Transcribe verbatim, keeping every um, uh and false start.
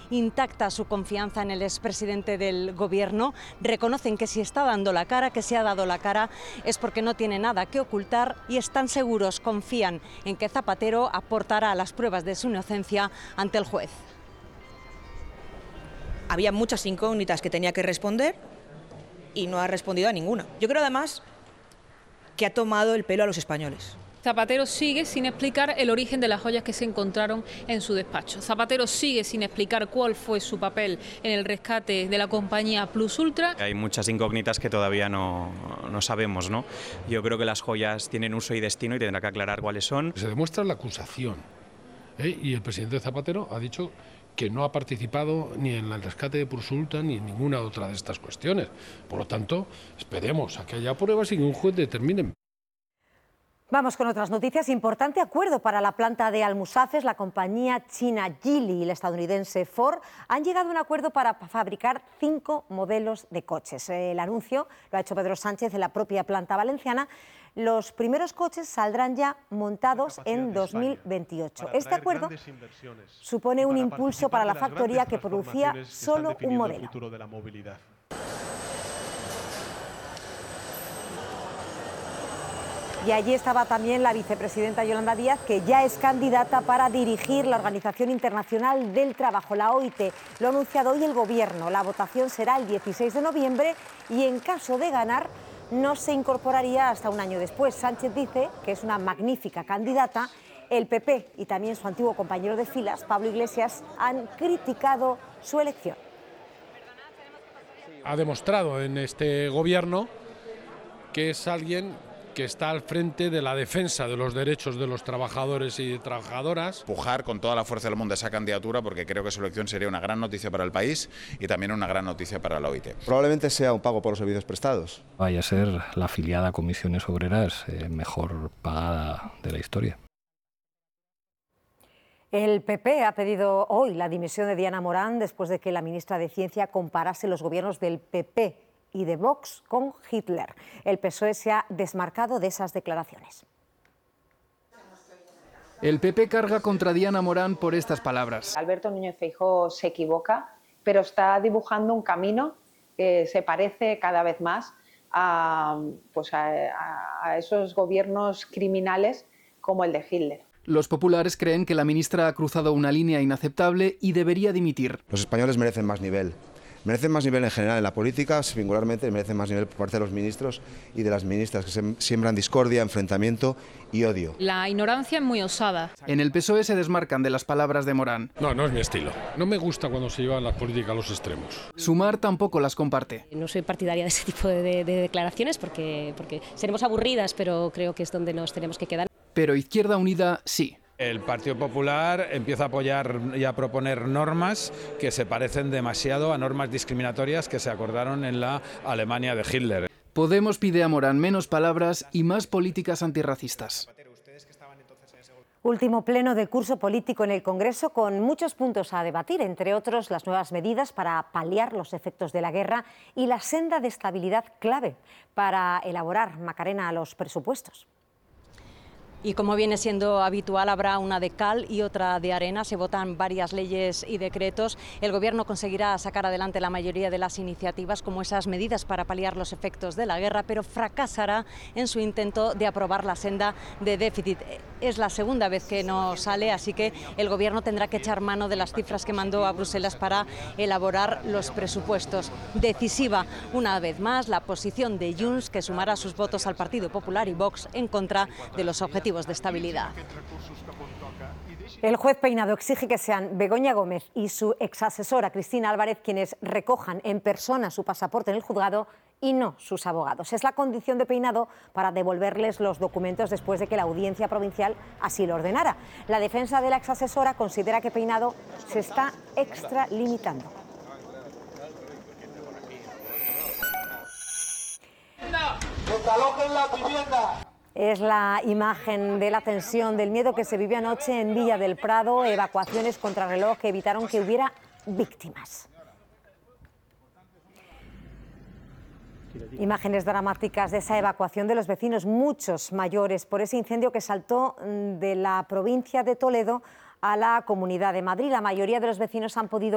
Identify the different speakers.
Speaker 1: intacta su confianza en el expresidente del Gobierno. Reconocen que si está dando la cara, que se ha dado la cara, es porque no tiene nada que ocultar y están seguros, confían en que Zapatero aportará las pruebas de su inocencia ante el juez.
Speaker 2: Había muchas incógnitas que tenía que responder y no ha respondido a ninguna. Yo creo además que ha tomado el pelo a los españoles.
Speaker 3: Zapatero sigue sin explicar el origen de las joyas que se encontraron en su despacho. Zapatero sigue sin explicar cuál fue su papel en el rescate de la compañía Plus Ultra.
Speaker 4: Hay muchas incógnitas que todavía no, no sabemos, ¿no? Yo creo que las joyas tienen uso y destino y tendrá que aclarar cuáles son.
Speaker 5: Se demuestra la acusación, ¿eh? Y el presidente Zapatero ha dicho que no ha participado ni en el rescate de Plus Ultra ni en ninguna otra de estas cuestiones. Por lo tanto, esperemos a que haya pruebas y que un juez determine.
Speaker 6: Vamos con otras noticias. Importante acuerdo para la planta de Almusafes. La compañía china Geely y la estadounidense Ford han llegado a un acuerdo para fabricar cinco modelos de coches. El anuncio lo ha hecho Pedro Sánchez en la propia planta valenciana. Los primeros coches saldrán ya montados en dos mil veintiocho. Este acuerdo supone un impulso para la factoría que producía solo un modelo. Y allí estaba también la vicepresidenta Yolanda Díaz, que ya es candidata para dirigir la Organización Internacional del Trabajo, la O I T. Lo ha anunciado hoy el Gobierno. La votación será el dieciséis de noviembre y en caso de ganar no se incorporaría hasta un año después. Sánchez dice que es una magnífica candidata. El P P y también su antiguo compañero de filas, Pablo Iglesias, han criticado su elección.
Speaker 5: Ha demostrado en este Gobierno que es alguien que está al frente de la defensa de los derechos de los trabajadores y trabajadoras.
Speaker 7: Pujar con toda la fuerza del mundo esa candidatura porque creo que su elección sería una gran noticia para el país y también una gran noticia para la O I T.
Speaker 8: Probablemente sea un pago por los servicios prestados.
Speaker 9: Vaya a ser la afiliada a Comisiones Obreras eh, mejor pagada de la historia.
Speaker 6: El P P ha pedido hoy la dimisión de Diana Morán después de que la ministra de Ciencia comparase los gobiernos del P P y de Vox con Hitler. El P S O E se ha desmarcado de esas declaraciones.
Speaker 10: El P P carga contra Diana Morán por estas palabras.
Speaker 11: Alberto Núñez Feijóo se equivoca, pero está dibujando un camino que se parece cada vez más a, pues a, a esos gobiernos criminales como el de Hitler.
Speaker 10: Los populares creen que la ministra ha cruzado una línea inaceptable y debería dimitir.
Speaker 8: Los españoles merecen más nivel. Merecen más nivel en general en la política, singularmente merecen más nivel por parte de los ministros y de las ministras que se siembran discordia, enfrentamiento y odio.
Speaker 3: La ignorancia es muy osada.
Speaker 10: En el P S O E se desmarcan de las palabras de Morán.
Speaker 5: No, no es mi estilo. No me gusta cuando se llevan las políticas a los extremos.
Speaker 10: Sumar tampoco las comparte.
Speaker 12: No soy partidaria de ese tipo de, de, de declaraciones porque, porque seremos aburridas, pero creo que es donde nos tenemos que quedar.
Speaker 10: Pero Izquierda Unida sí.
Speaker 13: El Partido Popular empieza a apoyar y a proponer normas que se parecen demasiado a normas discriminatorias que se acordaron en la Alemania de Hitler.
Speaker 10: Podemos pide a Morán menos palabras y más políticas antirracistas.
Speaker 6: Último pleno de curso político en el Congreso con muchos puntos a debatir, entre otros las nuevas medidas para paliar los efectos de la guerra y la senda de estabilidad clave para elaborar, Macarena, los presupuestos.
Speaker 1: Y como viene siendo habitual, habrá una de cal y otra de arena. Se votan varias leyes y decretos. El Gobierno conseguirá sacar adelante la mayoría de las iniciativas, como esas medidas para paliar los efectos de la guerra, pero fracasará en su intento de aprobar la senda de déficit. Es la segunda vez que no sale, así que el Gobierno tendrá que echar mano de las cifras que mandó a Bruselas para elaborar los presupuestos. Decisiva, una vez más, la posición de Junts, que sumará sus votos al Partido Popular y Vox en contra de los objetivos de estabilidad.
Speaker 6: El juez Peinado exige que sean Begoña Gómez y su exasesora Cristina Álvarez quienes recojan en persona su pasaporte en el juzgado y no sus abogados. Es la condición de Peinado para devolverles los documentos después de que la Audiencia Provincial así lo ordenara. La defensa de la exasesora considera que Peinado se está extralimitando.
Speaker 14: ¡Desalojen la vivienda!
Speaker 6: Es la imagen de la tensión, del miedo que se vivió anoche en Villa del Prado, evacuaciones contrarreloj que evitaron que hubiera víctimas. Imágenes dramáticas de esa evacuación de los vecinos, muchos mayores, por ese incendio que saltó de la provincia de Toledo a la Comunidad de Madrid. La mayoría de los vecinos han podido